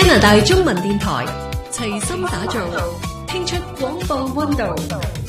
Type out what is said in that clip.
拿大中文電台齊心打造，聽出廣播溫度。